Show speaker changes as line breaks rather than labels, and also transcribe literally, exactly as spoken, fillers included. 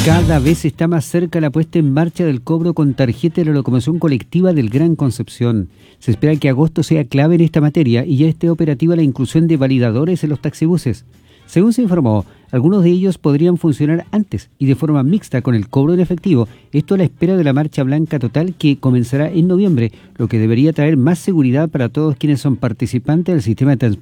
Cada vez está más cerca la puesta en marcha del cobro con tarjeta de la locomoción colectiva del Gran Concepción. Se espera que agosto sea clave en esta materia y ya esté operativa la inclusión de validadores en los taxibuses. Según se informó, algunos de ellos podrían funcionar antes y de forma mixta con el cobro en efectivo, esto a la espera de la marcha blanca total que comenzará en noviembre, lo que debería traer más seguridad para todos quienes son participantes del sistema de transporte